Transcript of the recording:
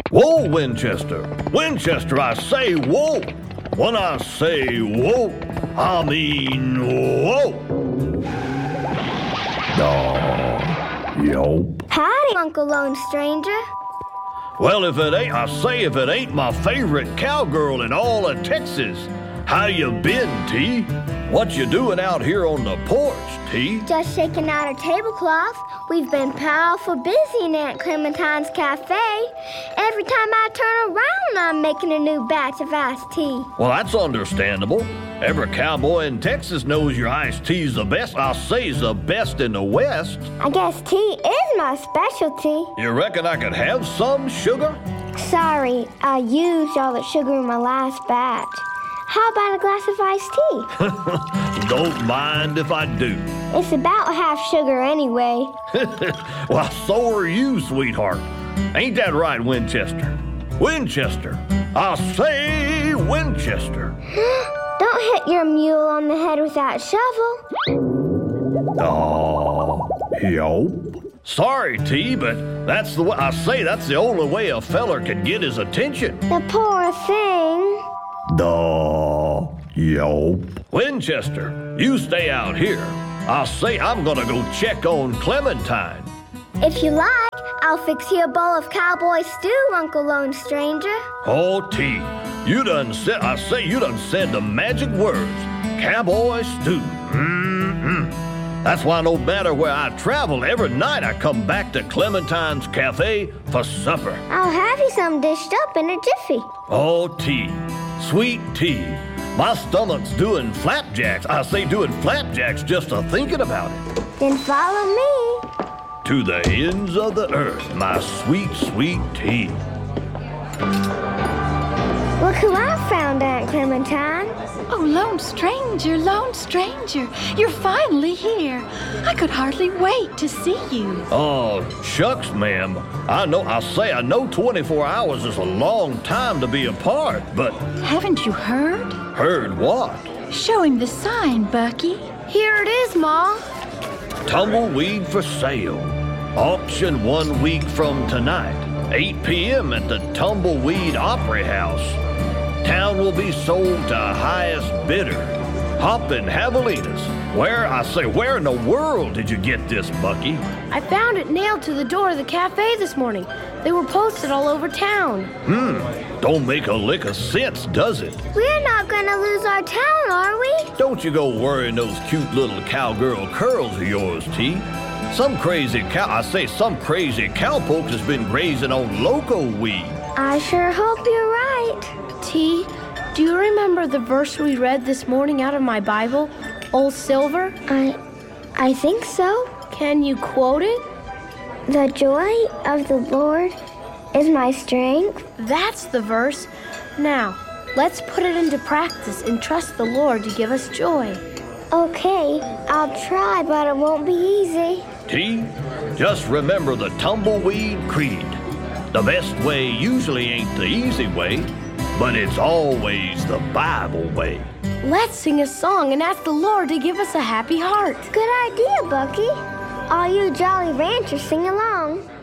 Whoa, Winchester! Winchester, I say whoa! When I say whoa, I mean whoa! Yup. Howdy, Uncle Lone Stranger. Well, if it ain't my favorite cowgirl in all of Texas. How you been, T? What you doing out here on the porch, T? Just shaking out our tablecloth. We've been powerful busy in Aunt Clementine's cafe. Every time I turn around, I'm making a new batch of iced tea. Well, that's understandable. Every cowboy in Texas knows your iced tea's the best. I'll say it's the best in the West. I guess tea is my specialty. You reckon I could have some sugar? Sorry, I used all the sugar in my last batch. How about a glass of iced tea? Don't mind if I do. It's about half sugar anyway. Well, so are you, sweetheart. Ain't that right, Winchester? Winchester. I say Winchester. Don't hit your mule on the head with that shovel. Yup. Sorry, T, but that's the way I say that's the only way a feller can get his attention. The poor thing. Yup. Winchester, you stay out here. I'll say I'm gonna go check on Clementine. If you like, I'll fix you a bowl of cowboy stew, Uncle Lone Stranger. Oh, T, you done said the magic words. Cowboy stew. That's why no matter where I travel, every night I come back to Clementine's Cafe for supper. I'll have you some dished up in a jiffy. Oh, T, sweet tea. My stomach's doing flapjacks. I say doing flapjacks just a thinking about it. Then follow me. To the ends of the earth, my sweet, sweet tea. Look who I found, Aunt Clementine. Oh, Lone Stranger, you're finally here. I could hardly wait to see you. Oh, shucks, ma'am. I know 24 hours is a long time to be apart, but... Haven't you heard? Heard what? Show him the sign, Bucky. Here it is, Ma. Tumbleweed for sale. Auction 1 week from tonight. 8 p.m. at the Tumbleweed Opry House. Town will be sold to highest bidder. Hoppin' Javelinas. Where in the world did you get this, Bucky? I found it nailed to the door of the cafe this morning. They were posted all over town. Don't make a lick of sense, does it? We're not gonna lose our town, are we? Don't you go worrying those cute little cowgirl curls of yours, T. Some crazy cowpoke has been grazing on loco weed. I sure hope you're right. T, do you remember the verse we read this morning out of my Bible? Old Silver? I think so. Can you quote it? The joy of the Lord is my strength. That's the verse. Now, let's put it into practice and trust the Lord to give us joy. Okay, I'll try, but it won't be easy. T, just remember the Tumbleweed Creed. The best way usually ain't the easy way, but it's always the Bible way. Let's sing a song and ask the Lord to give us a happy heart. Good idea, Bucky. All you Jolly Ranchers sing along.